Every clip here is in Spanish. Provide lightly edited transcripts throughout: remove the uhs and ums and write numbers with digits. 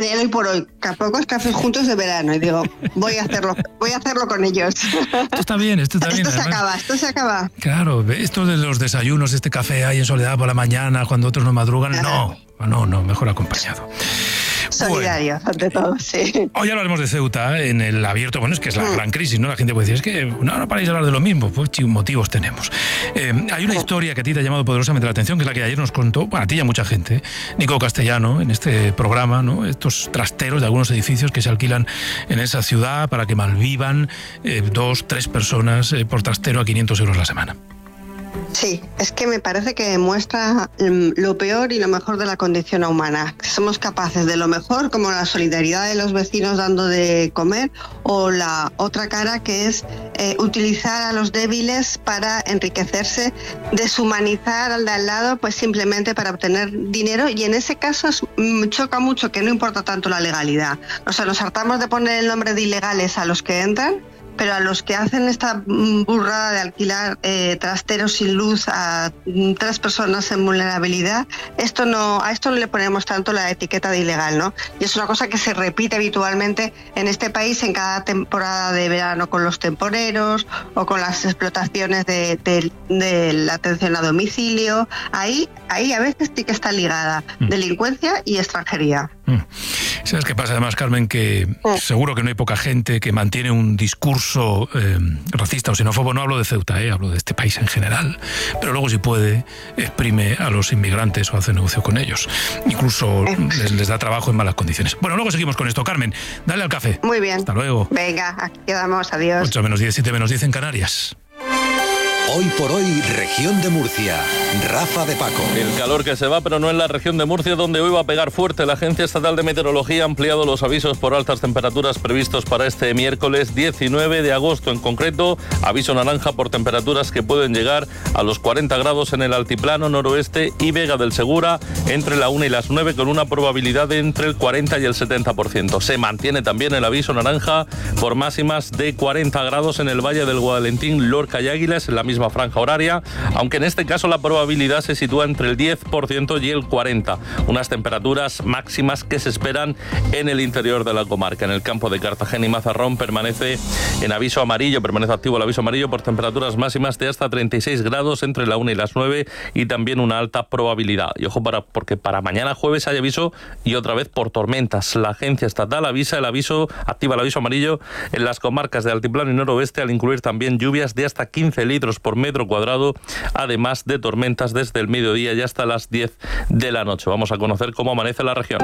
el hoy por hoy, pocos cafés juntos de verano, y digo, voy a hacerlo con ellos. Esto está bien. Esto se acaba. Claro, esto de los desayunos, este café ahí en soledad por la mañana, cuando otros no madrugan, no, mejor acompañado. Solidario, ante todo, sí. Hoy hablaremos de Ceuta en el abierto. Bueno, es que es la gran crisis, ¿no? La gente puede decir, es que no paráis de hablar de lo mismo. Pues motivos tenemos. Hay una historia que a ti te ha llamado poderosamente la atención, que es la que ayer nos contó, bueno, a ti y a mucha gente, Nico Castellano, en este programa, ¿no? Estos trasteros de algunos edificios que se alquilan en esa ciudad para que malvivan 2, 3 personas por trastero a 500 euros la semana. Sí, es que me parece que muestra lo peor y lo mejor de la condición humana. Somos capaces de lo mejor, como la solidaridad de los vecinos dando de comer, o la otra cara, que es utilizar a los débiles para enriquecerse, deshumanizar al de al lado, pues simplemente para obtener dinero. Y en ese caso choca mucho que no importa tanto la legalidad. O sea, nos hartamos de poner el nombre de ilegales a los que entran, pero a los que hacen esta burrada de alquilar trasteros sin luz a 3 personas en vulnerabilidad, a esto no le ponemos tanto la etiqueta de ilegal, ¿no? Y es una cosa que se repite habitualmente en este país en cada temporada de verano, con los temporeros o con las explotaciones de la atención a domicilio. Ahí a veces sí que está ligada delincuencia y extranjería. ¿Sabes qué pasa además, Carmen? Que seguro que no hay poca gente que mantiene un discurso racista o xenófobo. No hablo de Ceuta, hablo de este país en general. Pero luego, si puede, exprime a los inmigrantes o hace negocio con ellos. Incluso les da trabajo en malas condiciones. Bueno, luego seguimos con esto. Carmen, dale al café. Muy bien. Hasta luego. Venga, aquí quedamos. Adiós. 8 menos 10, 7 menos 10 en Canarias. Hoy por hoy, región de Murcia. Rafa de Paco. El calor que se va, pero no en la región de Murcia, donde hoy va a pegar fuerte. La Agencia Estatal de Meteorología ha ampliado los avisos por altas temperaturas previstos para este miércoles 19 de agosto. En concreto, aviso naranja por temperaturas que pueden llegar a los 40 grados en el altiplano noroeste y Vega del Segura entre la 1 y las 9, con una probabilidad de entre el 40 y el 70%. Se mantiene también el aviso naranja por máximas de 40 grados en el Valle del Guadalentín, Lorca y Águilas, en la misma franja horaria, aunque en este caso la probabilidad se sitúa entre el 10% y el 40%. Unas temperaturas máximas que se esperan en el interior de la comarca. En el campo de Cartagena y Mazarrón permanece activo el aviso amarillo por temperaturas máximas de hasta 36 grados entre la 1 y las 9 y también una alta probabilidad. Y ojo, porque para mañana jueves hay aviso y otra vez por tormentas. La agencia estatal activa el aviso amarillo en las comarcas de altiplano y noroeste, al incluir también lluvias de hasta 15 litros por metro cuadrado, además de tormentas desde el mediodía y hasta las 10 de la noche. Vamos a conocer cómo amanece la región.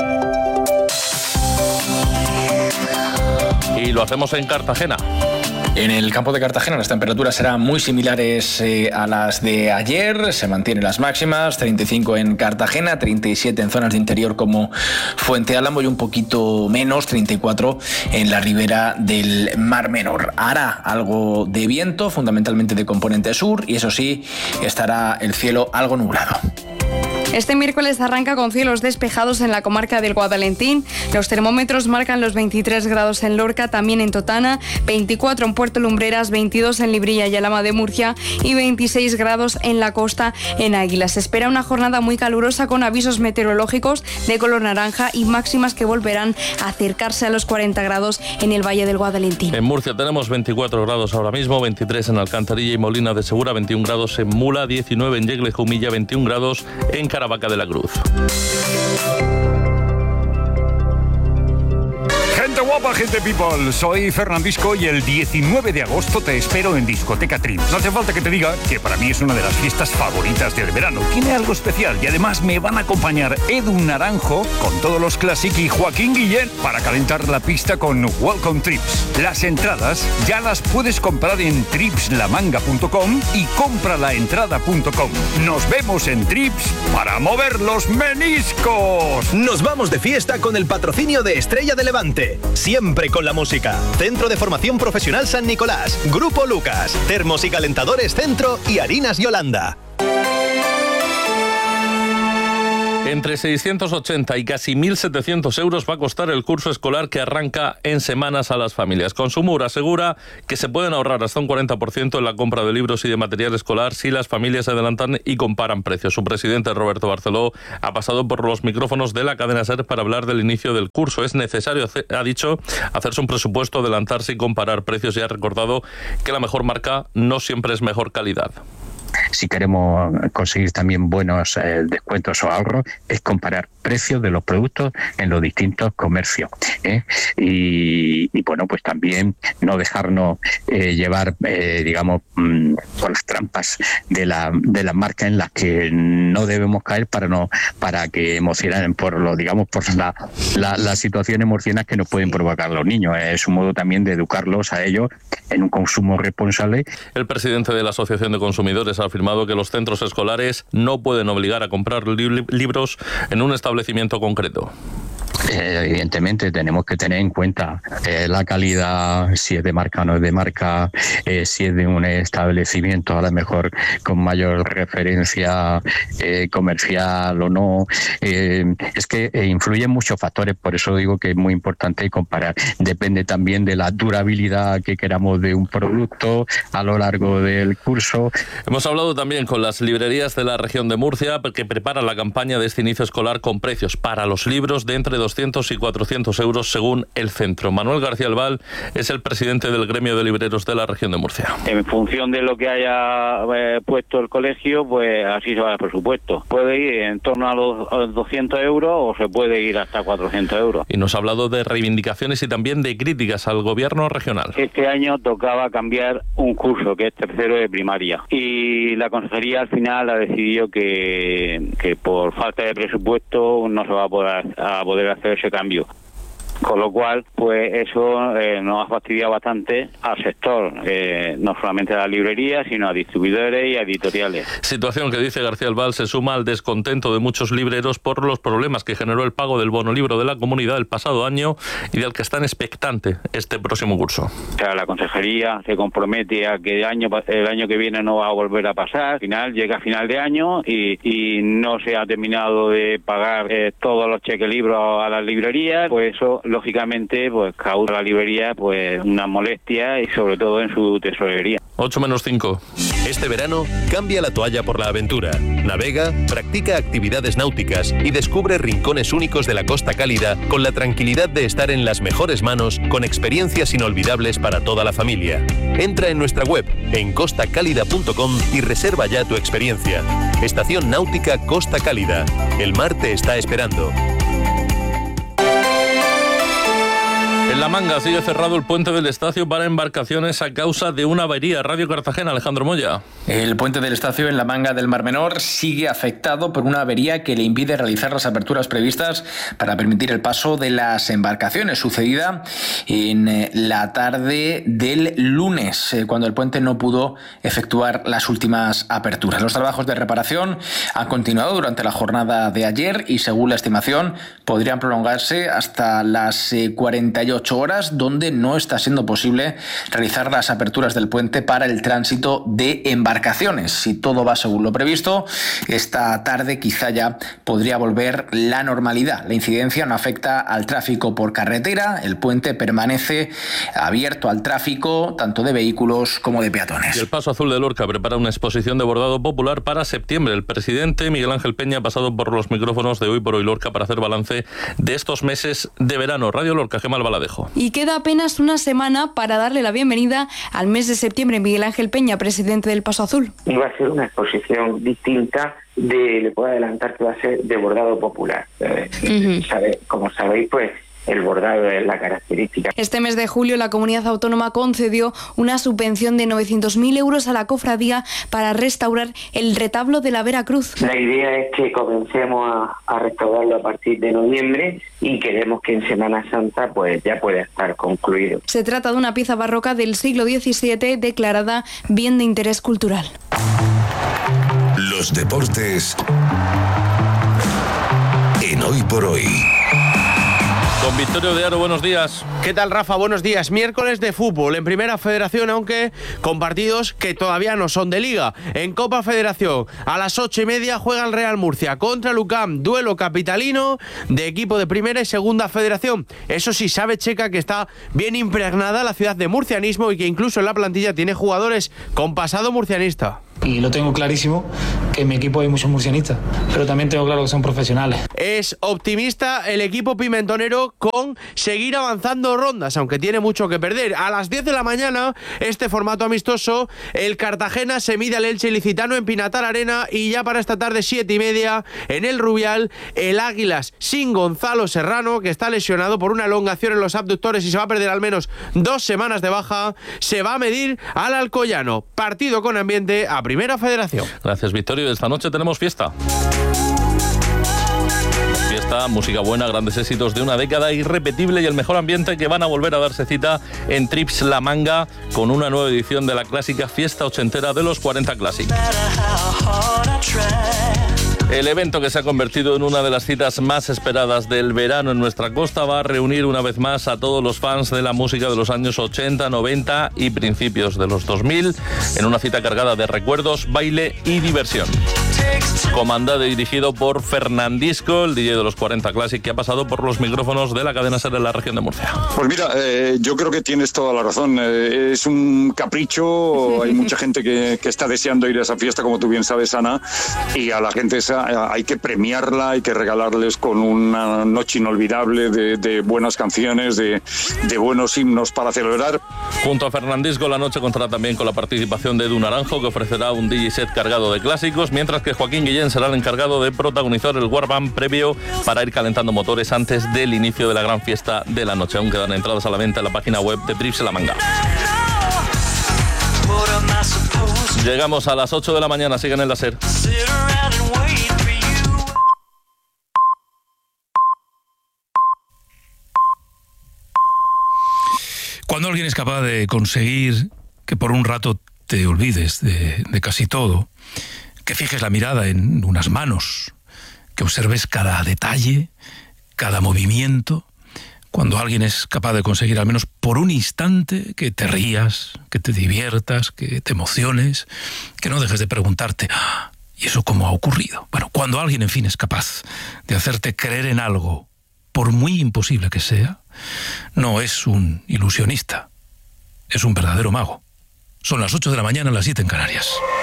Y lo hacemos en Cartagena. En el campo de Cartagena las temperaturas serán muy similares a las de ayer. Se mantienen las máximas, 35 en Cartagena, 37 en zonas de interior como Fuente Álamo y un poquito menos, 34 en la ribera del Mar Menor. Hará algo de viento, fundamentalmente de componente sur, y eso sí, estará el cielo algo nublado. Este miércoles arranca con cielos despejados en la comarca del Guadalentín. Los termómetros marcan los 23 grados en Lorca, también en Totana, 24 en Puerto Lumbreras, 22 en Librilla y Alhama de Murcia y 26 grados en la costa en Águilas. Se espera una jornada muy calurosa con avisos meteorológicos de color naranja y máximas que volverán a acercarse a los 40 grados en el Valle del Guadalentín. En Murcia tenemos 24 grados ahora mismo, 23 en Alcantarilla y Molina de Segura, 21 grados en Mula, 19 en Yegle Jumilla, 21 grados en Caravaca de la Cruz. Gente guapa, gente people, soy Fernandisco y el 19 de agosto te espero en Discoteca Trips. No hace falta que te diga que para mí es una de las fiestas favoritas del verano. Tiene algo especial y además me van a acompañar Edu Naranjo con todos los Classic y Joaquín Guillén para calentar la pista con Welcome Trips. Las entradas ya las puedes comprar en tripslamanga.com y compralaentrada.com. Nos vemos en Trips para mover los meniscos. Nos vamos de fiesta con el patrocinio de Estrella de Levante. Siempre con la música. Centro de Formación Profesional San Nicolás, Grupo Lucas, Termos y Calentadores Centro y Harinas Yolanda. Entre 680 y casi 1.700 euros va a costar el curso escolar que arranca en semanas a las familias. Consumur asegura que se pueden ahorrar hasta un 40% en la compra de libros y de material escolar si las familias se adelantan y comparan precios. Su presidente, Roberto Barceló, ha pasado por los micrófonos de la cadena SER para hablar del inicio del curso. Es necesario, ha dicho, hacerse un presupuesto, adelantarse y comparar precios, y ha recordado que la mejor marca no siempre es mejor calidad. Si queremos conseguir también buenos descuentos o ahorros, es comparar precios de los productos en los distintos comercios, y bueno, pues también no dejarnos llevar, digamos, por las trampas de las marcas en las que no debemos caer para que emocionen por la situación emocional que nos pueden provocar los niños. Es un modo también de educarlos a ellos en un consumo responsable. El presidente de la Asociación de Consumidores ha afirmado que los centros escolares no pueden obligar a comprar libros en un establecimiento concreto. Evidentemente tenemos que tener en cuenta la calidad, si es de marca o no es de marca, si es de un establecimiento a lo mejor con mayor referencia comercial o no. Es que influyen muchos factores, por eso digo que es muy importante comparar. Depende también de la durabilidad que queramos de un producto a lo largo del curso. Hemos hablado también con las librerías de la región de Murcia, que preparan la campaña de este inicio escolar con precios para los libros de entre 200 y 400 euros según el centro. Manuel García Albal es el presidente del gremio de libreros de la región de Murcia. En función de lo que haya puesto el colegio, pues así se va el presupuesto. Puede ir en torno a los 200 euros o se puede ir hasta 400 euros. Y nos ha hablado de reivindicaciones y también de críticas al gobierno regional. Este año tocaba cambiar un curso, que es tercero de primaria. Y la consejería al final ha decidido que por falta de presupuesto no se va a poder hacer ese cambio. Con lo cual, pues eso nos ha fastidiado bastante al sector, no solamente a las librerías, sino a distribuidores y a editoriales. Situación que, dice García Albal, se suma al descontento de muchos libreros por los problemas que generó el pago del bono libro de la comunidad el pasado año y del que están expectantes este próximo curso. O sea, la consejería se compromete a que el año que viene no va a volver a pasar. Al final, llega a final de año y no se ha terminado de pagar todos los cheques libros a las librerías, pues eso lógicamente pues causa a la librería pues una molestia y sobre todo en su tesorería. 8:05. Este verano, cambia la toalla por la aventura. Navega, practica actividades náuticas y descubre rincones únicos de la Costa Cálida con la tranquilidad de estar en las mejores manos, con experiencias inolvidables para toda la familia. Entra en nuestra web, en costacálida.com, y reserva ya tu experiencia. Estación Náutica Costa Cálida. El mar te está esperando. En La Manga sigue cerrado el puente del Estacio para embarcaciones a causa de una avería. Radio Cartagena, Alejandro Moya. El puente del Estacio en la Manga del Mar Menor sigue afectado por una avería que le impide realizar las aperturas previstas para permitir el paso de las embarcaciones, sucedida en la tarde del lunes, cuando el puente no pudo efectuar las últimas aperturas. Los trabajos de reparación han continuado durante la jornada de ayer y, según la estimación, podrían prolongarse hasta las 48 horas, donde no está siendo posible realizar las aperturas del puente para el tránsito de embarcaciones. Si todo va según lo previsto, esta tarde quizá ya podría volver la normalidad. La incidencia no afecta al tráfico por carretera. El puente permanece abierto al tráfico tanto de vehículos como de peatones. Y el Paso Azul de Lorca prepara una exposición de bordado popular para septiembre. El presidente Miguel Ángel Peña ha pasado por los micrófonos de Hoy por Hoy Lorca para hacer balance de estos meses de verano. Radio Lorca, Gemma Albaladejo. Y queda apenas una semana para darle la bienvenida al mes de septiembre. Miguel Ángel Peña, presidente del Paso Azul. Y va a ser una exposición distinta, le puedo adelantar que va a ser de bordado popular. Como sabéis, pues el bordado es la característica. Este mes de julio la comunidad autónoma concedió una subvención de 900.000 euros a la cofradía para restaurar el retablo de la Vera Cruz. La idea es que comencemos a restaurarlo a partir de noviembre y queremos que en Semana Santa pues ya pueda estar concluido. Se trata de una pieza barroca del siglo XVII declarada bien de interés cultural. Los deportes en Hoy por Hoy. Don Victorio de Aro, buenos días. ¿Qué tal, Rafa? Buenos días. Miércoles de fútbol en Primera Federación, aunque con partidos que todavía no son de Liga. En Copa Federación, a las 8:30 juega el Real Murcia contra el UCAM, duelo capitalino de equipo de Primera y Segunda Federación. Eso sí, sabe Checa que está bien impregnada la ciudad de murcianismo y que incluso en la plantilla tiene jugadores con pasado murcianista. Y lo tengo clarísimo, que en mi equipo hay muchos murcianistas, pero también tengo claro que son profesionales. Es optimista el equipo pimentonero con seguir avanzando rondas, aunque tiene mucho que perder. A las 10 de la mañana, este formato amistoso, el Cartagena se mide al Elche Ilicitano en Pinatar Arena, y ya para esta tarde 7:30 en el Rubial, el Águilas sin Gonzalo Serrano, que está lesionado por una elongación en los abductores y se va a perder al menos 2 semanas de baja, se va a medir al Alcoyano. Partido con ambiente a Primera Federación. Gracias, Victorio. Esta noche tenemos fiesta. Fiesta, música buena, grandes éxitos de una década irrepetible y el mejor ambiente, que van a volver a darse cita en Trips La Manga con una nueva edición de la clásica fiesta ochentera de los 40 Classic. El evento, que se ha convertido en una de las citas más esperadas del verano en nuestra costa, va a reunir una vez más a todos los fans de la música de los años 80, 90 y principios de los 2000 en una cita cargada de recuerdos, baile y diversión. Comandado y dirigido por Fernandisco, el DJ de los 40 Classic, que ha pasado por los micrófonos de la cadena SER en la región de Murcia. Pues mira, yo creo que tienes toda la razón. Es un capricho, hay mucha gente que está deseando ir a esa fiesta, como tú bien sabes, Ana, y a la gente esa hay que premiarla, hay que regalarles con una noche inolvidable de buenas canciones, de buenos himnos para celebrar. Junto a Fernandisco, la noche contará también con la participación de Edu Naranjo, que ofrecerá un DJ set cargado de clásicos, mientras que Joaquín Guillén será el encargado de protagonizar el Warband previo para ir calentando motores antes del inicio de la gran fiesta de la noche. Aún quedan entradas a la venta en la página web de Trips La Manga. Llegamos a las 8 de la mañana, sigan en la SER. Cuando alguien es capaz de conseguir que por un rato te olvides de casi todo, que fijes la mirada en unas manos, que observes cada detalle, cada movimiento, cuando alguien es capaz de conseguir al menos por un instante que te rías, que te diviertas, que te emociones, que no dejes de preguntarte, ¿y eso cómo ha ocurrido? Bueno, cuando alguien, en fin, es capaz de hacerte creer en algo, por muy imposible que sea, no es un ilusionista, es un verdadero mago. Son las 8 de la mañana, las 7 en Canarias.